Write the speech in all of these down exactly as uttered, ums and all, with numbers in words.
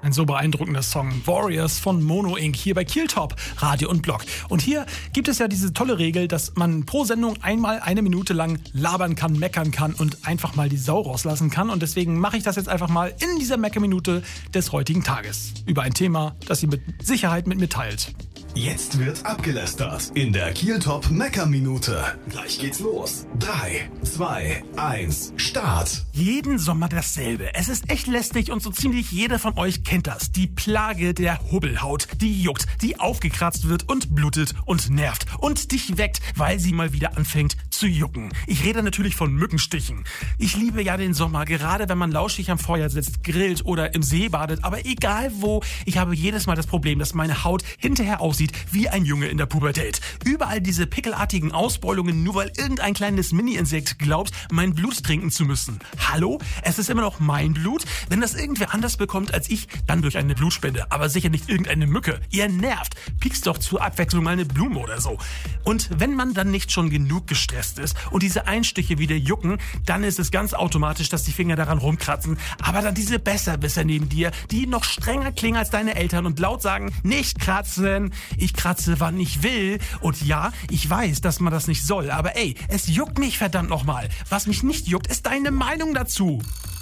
Ein so beeindruckender Song. Warriors von Mono Incorporated hier bei Kieltop, Radio und Blog. Und hier gibt es ja diese tolle Regel, dass man pro Sendung einmal eine Minute lang labern kann, meckern kann und einfach mal die Sau rauslassen kann. Und deswegen mache ich das jetzt einfach mal in dieser Meckerminute des heutigen Tages. Über ein Thema, das ihr mit Sicherheit mit mir teilt. Jetzt wird abgelästert in der Kieltop Meckerminute. Gleich geht's los. drei, zwei, eins, Start. Jeden Sommer dasselbe. Es ist echt lästig und so ziemlich jeder von euch kennt das. Die Plage der Hubbelhaut, die juckt, die aufgekratzt wird und blutet und nervt und dich weckt, weil sie mal wieder anfängt zu jucken. Ich rede natürlich von Mückenstichen. Ich liebe ja den Sommer, gerade wenn man lauschig am Feuer sitzt, grillt oder im See badet, aber egal wo, ich habe jedes Mal das Problem, dass meine Haut hinterher aussieht wie ein Junge in der Pubertät. Überall diese pickelartigen Ausbeulungen, nur weil irgendein kleines Mini-Insekt glaubt, mein Blut trinken zu müssen. Hallo? Es ist immer noch mein Blut? Wenn das irgendwer anders bekommt als ich, dann durch eine Blutspende, aber sicher nicht irgendeine Mücke. Ihr nervt. Piekst doch zur Abwechslung mal eine Blume oder so. Und wenn man dann nicht schon genug gestresst ist und diese Einstiche wieder jucken, dann ist es ganz automatisch, dass die Finger daran rumkratzen. Aber dann diese Besserwisser neben dir, die noch strenger klingen als deine Eltern und laut sagen, nicht kratzen. Ich kratze, wann ich will. Und ja, ich weiß, dass man das nicht soll. Aber ey, es juckt nicht, verdammt nochmal. Was mich nicht juckt, ist deine Meinung dazu.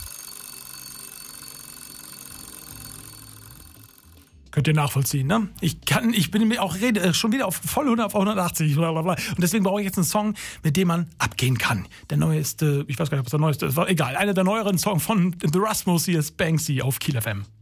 Könnt ihr nachvollziehen, ne? Ich kann, ich bin mir auch rede schon wieder auf voll hundert, auf hundertachtzig, blablabla. Und deswegen brauche ich jetzt einen Song, mit dem man abgehen kann. Der neueste, ich weiß gar nicht, ob es der neueste ist, war egal. Einer der neueren Songs von The Rasmus, hier ist Banksy auf Kiel F M.